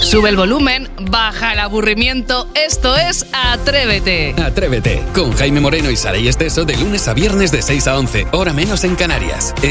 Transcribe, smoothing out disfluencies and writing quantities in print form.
Sube el volumen, baja el aburrimiento. Esto es Atrévete. Atrévete, con Jaime Moreno y Saray Esteso de lunes a viernes de 6 a 11, hora menos en Canarias.